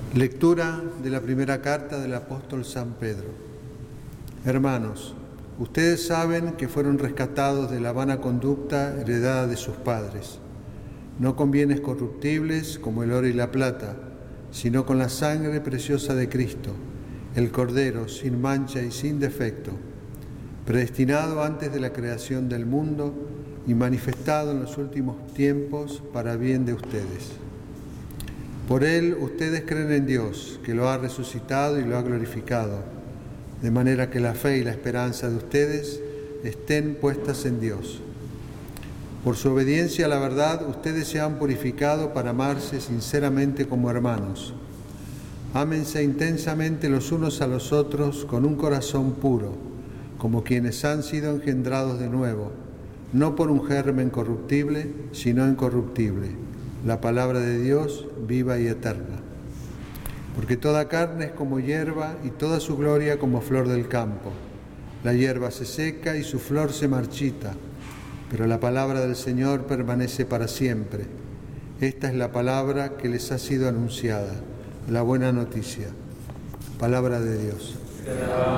Lectura de la primera carta del apóstol San Pedro. Hermanos, ustedes saben que fueron rescatados de la vana conducta heredada de sus padres, no con bienes corruptibles como el oro y la plata, sino con la sangre preciosa de Cristo, el Cordero sin mancha y sin defecto, predestinado antes de la creación del mundo y manifestado en los últimos tiempos para bien de ustedes. Por Él ustedes creen en Dios, que lo ha resucitado y lo ha glorificado, de manera que la fe y la esperanza de ustedes estén puestas en Dios. Por su obediencia a la verdad, ustedes se han purificado para amarse sinceramente como hermanos. Ámense intensamente los unos a los otros con un corazón puro, como quienes han sido engendrados de nuevo, no por un germen corruptible, sino incorruptible, la palabra de Dios viva y eterna. Porque toda carne es como hierba y toda su gloria como flor del campo. La hierba se seca y su flor se marchita, pero la palabra del Señor permanece para siempre. Esta es la palabra que les ha sido anunciada, la buena noticia. Palabra de Dios.